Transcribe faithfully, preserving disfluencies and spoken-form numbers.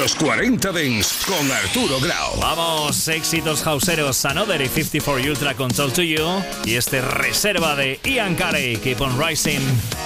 Los cuarenta Dance con Arturo Grau. Vamos, éxitos houseeros, Another y cincuenta y cuatro Ultra con Talk to You. Y este reserva de Ian Carey, Keep on Rising.